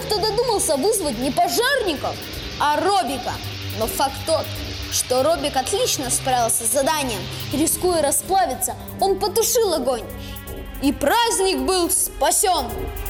кто додумался вызвать не пожарников, а Робика. Но факт тот, что Робик отлично справился с заданием. Рискуя расплавиться, он потушил огонь. И праздник был спасен.